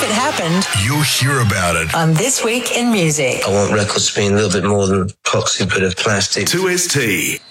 It happened. You'll hear about it on This Week in Music. I want records to be a little bit more than a proxy bit of plastic. 2ST.